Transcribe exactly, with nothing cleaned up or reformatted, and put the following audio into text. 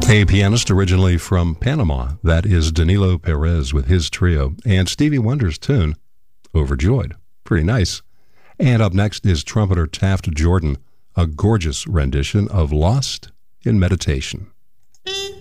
A pianist originally from Panama, that is Danilo Perez with his trio, and Stevie Wonder's tune, Overjoyed. Pretty nice. And up next is trumpeter Taft Jordan, a gorgeous rendition of Lost in Meditation.